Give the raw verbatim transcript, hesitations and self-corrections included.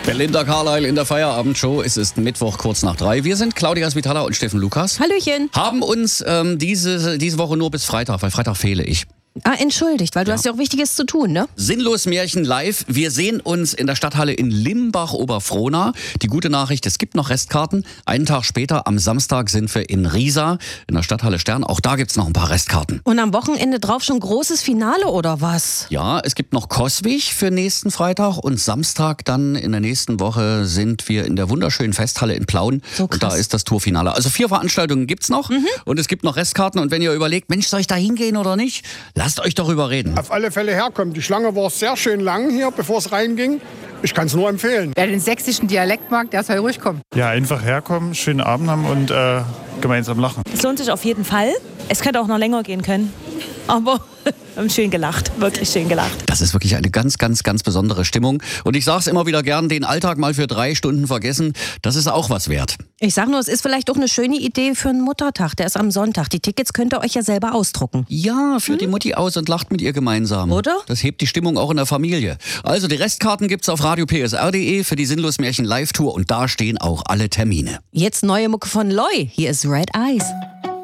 Belinda Carlisle in der Feierabendshow. Es ist Mittwoch kurz nach drei. Wir sind Claudia Svitala und Steffen Lukas. Hallöchen. Haben uns ähm, diese, diese Woche nur bis Freitag, weil Freitag fehle ich. Ah, entschuldigt, weil du Ja. hast ja auch Wichtiges zu tun, ne? Sinnlos Märchen live. Wir sehen uns in der Stadthalle in Limbach-Oberfrohna. Die gute Nachricht, es gibt noch Restkarten. Einen Tag später, am Samstag, sind wir in Riesa, in der Stadthalle Stern. Auch da gibt's noch ein paar Restkarten. Und am Wochenende drauf schon großes Finale, oder was? Ja, es gibt noch Coswig für nächsten Freitag und Samstag dann in der nächsten Woche sind wir in der wunderschönen Festhalle in Plauen. So krass. Und da ist das Tourfinale. Also vier Veranstaltungen gibt's noch mhm. und es gibt noch Restkarten. Und wenn ihr überlegt, Mensch, soll ich da hingehen oder nicht? Lasst euch darüber reden. Auf alle Fälle herkommen. Die Schlange war sehr schön lang hier, bevor es reinging. Ich kann es nur empfehlen. Wer den sächsischen Dialekt mag, der soll ruhig kommen. Ja, einfach herkommen, schönen Abend haben und äh, gemeinsam lachen. Es lohnt sich auf jeden Fall. Es könnte auch noch länger gehen können. Aber wir haben schön gelacht, wirklich schön gelacht. Das ist wirklich eine ganz, ganz, ganz besondere Stimmung. Und ich sage es immer wieder gern, den Alltag mal für drei Stunden vergessen, das ist auch was wert. Ich sag nur, es ist vielleicht auch eine schöne Idee für einen Muttertag. Der ist am Sonntag. Die Tickets könnt ihr euch ja selber ausdrucken. Ja, führt die Mutti aus und lacht mit ihr gemeinsam. Oder? Das hebt die Stimmung auch in der Familie. Also die Restkarten gibt's auf radio p s r punkt d e für die Sinnlos Märchen Live-Tour und da stehen auch alle Termine. Jetzt neue Mucke von Loy. Hier ist Red Eyes.